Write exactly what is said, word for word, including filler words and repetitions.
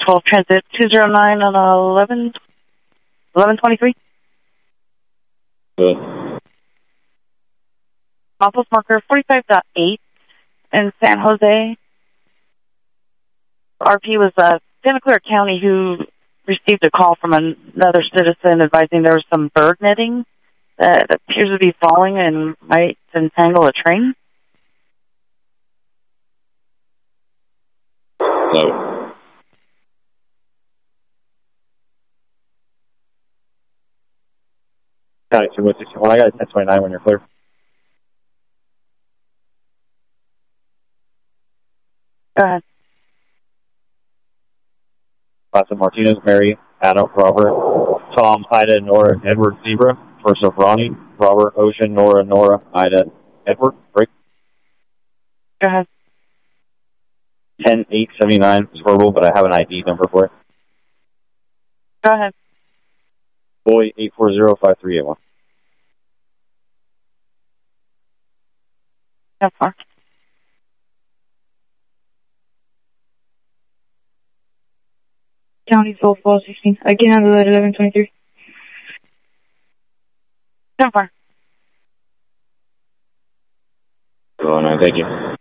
twelve Transit two zero nine on eleven, eleven twenty-three. Good. Office marker forty-five point eight in San Jose. R P was uh, Santa Clara County who received a call from another citizen advising there was some bird netting that appears to be falling and might entangle a train. No. Got it, two one six one. I got it, ten twenty-nine when you're clear. Go ahead. Classic Martinez, Mary, Adam, Robert, Tom, Ida, Nora, Edward, Zebra. First of Ronnie, Robert, Ocean, Nora, Nora, Ida, Edward. Break. Go ahead. ten eight seventy-nine is verbal, but I have an I D number for it. Go ahead. Boy, eight four zero five three eight one. How far? County twelve twelve sixteen. I can handle that eleven twenty-three. How far? Oh, no, thank you.